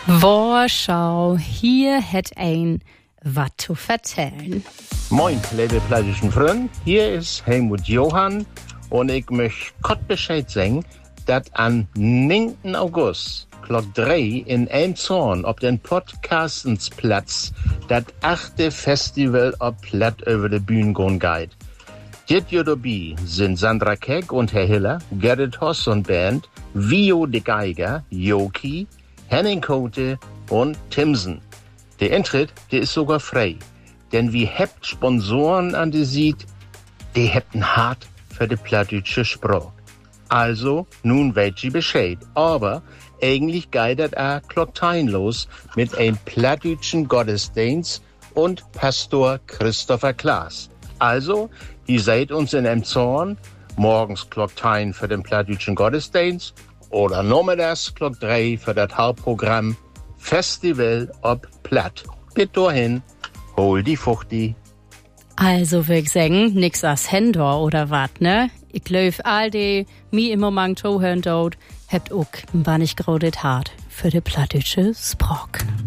Warschau, hier hat ein was zu vertellen. Moin, liebe plattischen Freunde, hier ist Helmut Johann und ich möchte kurz Bescheid sagen, dass am 9. August, Glock 3 in Elmshorn auf den Podcastensplatz das 8. Festival auf Platt über die Bühne gehen geht. Dit Jahr dabei sind Sandra Keck und Herr Hiller, Gerrit Hoss und Band, Vio de Geiger, Joki, Henning Kote und Timsen. Der Eintritt, der ist sogar frei. Denn wie hebt Sponsoren an die Sied, die hebten hart für die plattdeutsche Sprache. Also, nun weet ihr Bescheid. Aber eigentlich geht das auch Klottein los mit einem plattdeutschen Gottesdienst und Pastor Christopher Klaas. Also, ihr seid uns in Elmshorn, morgens Klottein für den plattdeutschen Gottesdienst oder nachmittags Glock 3 für das Hauptprogramm Festival ob Platt. Bitte dahin, hol die Fuchti. Also würd ich sagen, nix als Händor oder wat, ne? Ich glaub, all die mi im Moment zuhören dort, habt auch ein wenig grodet hart für die plattdeutsche Sprache.